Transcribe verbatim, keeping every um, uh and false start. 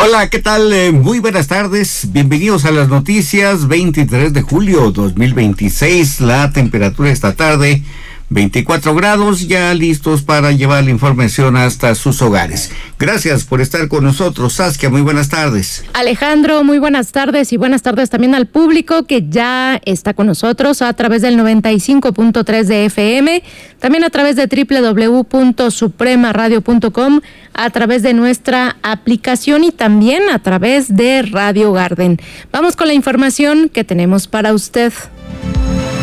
Hola, ¿qué tal? Eh, muy buenas tardes. Bienvenidos a las noticias. veintitrés de julio dos mil veintiséis. La temperatura esta tarde, veinticuatro grados, ya listos para llevar la información hasta sus hogares. Gracias por estar con nosotros, Saskia. Muy buenas tardes. Alejandro, muy buenas tardes y buenas tardes también al público que ya está con nosotros a través del noventa y cinco punto tres de F M, también a través de doble u doble u doble u punto suprema radio punto com, a través de nuestra aplicación y también a través de Radio Garden. Vamos con la información que tenemos para usted.